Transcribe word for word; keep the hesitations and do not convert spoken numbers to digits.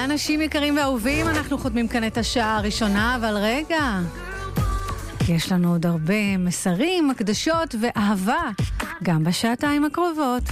אנשים יקרים ואהובים, אנחנו חותמים כאן את השעה הראשונה, אבל רגע, יש לנו עוד הרבה מסרים, הקדשות ואהבה, גם בשעתיים הקרובות.